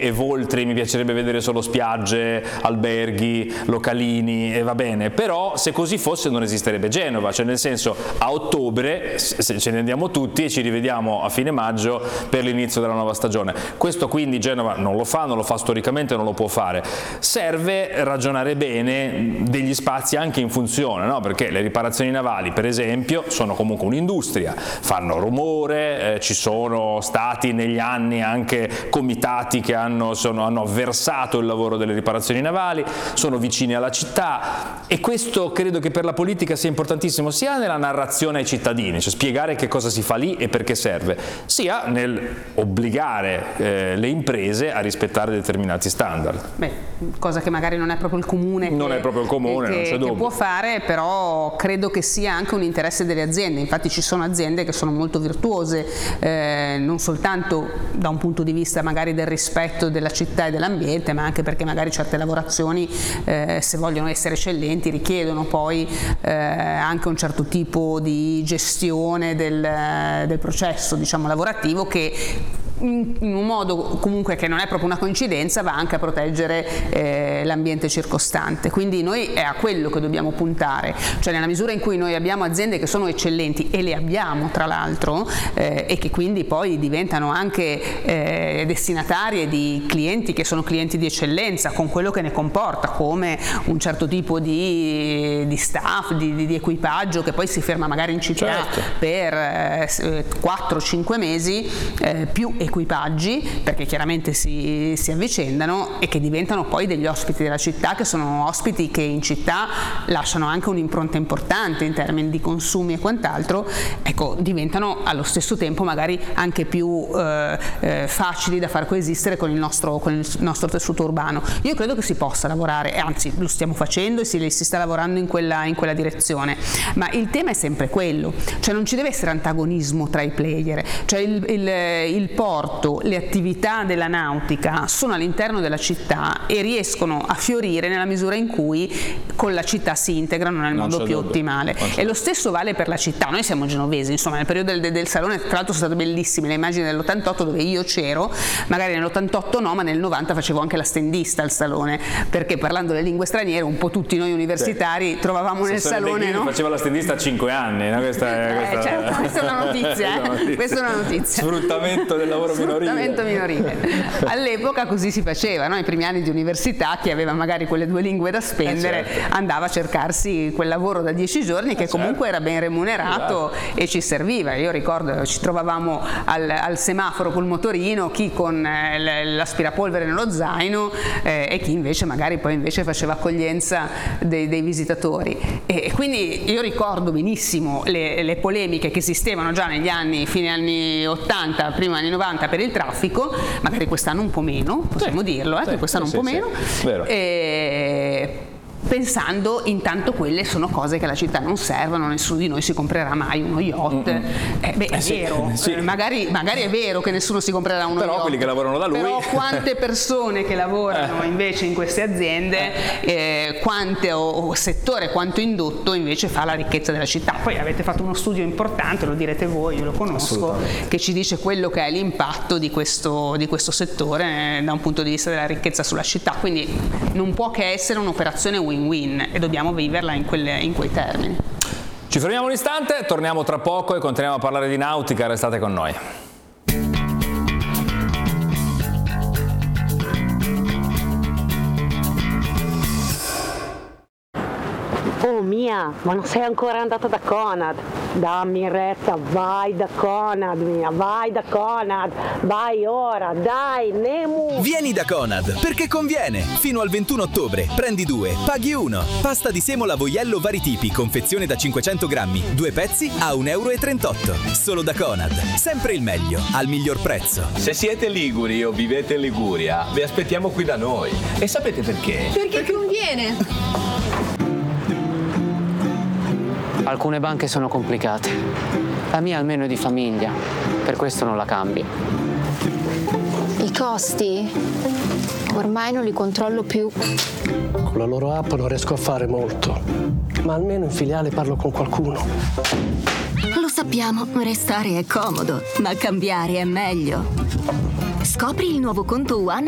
e Voltri mi piacerebbe vedere solo spiagge, alberghi, localini e va bene, però se così fosse non esisterebbe Genova, cioè nel senso a ottobre se ce ne andiamo tutti e ci rivediamo a fine maggio per l'inizio della nuova stagione. Questo quindi Genova non lo fa storicamente, non lo può fare. Serve ragionare bene degli spazi anche in funzione, no? Perché le riparazioni navali per esempio sono comunque un'industria, fanno rumore, ci sono stati negli anni anche comitati che hanno avversato il lavoro delle riparazioni navali, sono vicini alla città e questo credo che per la politica sia importantissimo sia nella narrazione ai cittadini, cioè spiegare che cosa si fa lì e perché serve, sia nel obbligare le imprese a rispettare determinati standard. Beh, cosa che magari non è proprio il comune non c'è dubbio. Che può fare, però credo che sia anche un interesse delle aziende. Infatti ci sono aziende che sono molto virtuose, non soltanto da un punto di vista magari del rispetto della città e dell'ambiente, ma anche perché magari certe lavorazioni, se vogliono essere eccellenti, richiedono poi anche un certo tipo di gestione del processo, diciamo, lavorativo, che in un modo comunque che non è proprio una coincidenza va anche a proteggere l'ambiente circostante. Quindi noi è a quello che dobbiamo puntare, cioè nella misura in cui noi abbiamo aziende che sono eccellenti, e le abbiamo tra l'altro, e che quindi poi diventano anche destinatarie di clienti che sono clienti di eccellenza, con quello che ne comporta, come un certo tipo di staff, di equipaggio che poi si ferma magari in città, certo, per 4-5 mesi, più equipaggi, perché chiaramente si avvicendano e che diventano poi degli ospiti della città, che sono ospiti che in città lasciano anche un'impronta importante in termini di consumi e quant'altro, ecco, diventano allo stesso tempo magari anche più facili da far coesistere con il nostro tessuto urbano. Io credo che si possa lavorare, e anzi lo stiamo facendo e si sta lavorando in quella direzione, ma il tema è sempre quello, cioè non ci deve essere antagonismo tra i player, cioè il porto, le attività della nautica sono all'interno della città e riescono a fiorire nella misura in cui con la città si integrano nel modo più ottimale. E lo stesso vale per la città. Noi siamo genovesi, insomma, nel periodo del salone, tra l'altro sono state bellissime le immagini dell'88 dove io c'ero, magari nell'88 no, ma nel 90 facevo anche la stendista al salone, perché parlando le lingue straniere un po' tutti noi universitari trovavamo nel salone, no? Faceva la stendista a 5 anni, no? Certo, questa è una notizia, questa è una notizia. Sfruttamento del lavoro minorile. All'epoca così si faceva, no? I primi anni di università, chi aveva magari quelle 2 lingue da spendere, certo, andava a cercarsi quel lavoro da 10 giorni che comunque era ben remunerato, esatto, e ci serviva. Io ricordo ci trovavamo al semaforo col motorino, chi con l'aspirapolvere nello zaino, e chi invece magari poi faceva accoglienza dei visitatori, e quindi io ricordo benissimo le polemiche che esistevano già negli anni, fine anni 80, prima anni 90, per il traffico, magari quest'anno un po' meno, possiamo dirlo, che quest'anno un po' meno, vero. Pensando intanto quelle sono cose che alla città non servono, nessuno di noi si comprerà mai uno yacht. È vero, magari è vero che nessuno si comprerà uno però yacht, quelli che lavorano da lui, però quante persone che lavorano invece in queste aziende, quanto settore, quanto indotto invece fa la ricchezza della città. Poi avete fatto uno studio importante, lo direte voi, io lo conosco, che ci dice quello che è l'impatto di questo settore da un punto di vista della ricchezza sulla città, quindi non può che essere un'operazione win-win e dobbiamo viverla in quei termini. Ci fermiamo un istante, torniamo tra poco e continuiamo a parlare di nautica, restate con noi. Oh Mia, ma non sei ancora andata da Conad? Dammi retta, vai da Conad, Mia, vai da Conad, vai ora, dai, Nemu! Vieni da Conad, perché conviene! Fino al 21 ottobre, prendi 2, paghi 1. Pasta di semola Voiello vari tipi, confezione da 500 grammi, 2 pezzi a 1,38 €. Solo da Conad, sempre il meglio, al miglior prezzo. Se siete liguri o vivete in Liguria, vi aspettiamo qui da noi. E sapete perché? Perché conviene! Alcune banche sono complicate. La mia almeno è di famiglia, per questo non la cambio. I costi? Ormai non li controllo più. Con la loro app non riesco a fare molto, ma almeno in filiale parlo con qualcuno. Lo sappiamo, restare è comodo, ma cambiare è meglio. Scopri il nuovo conto One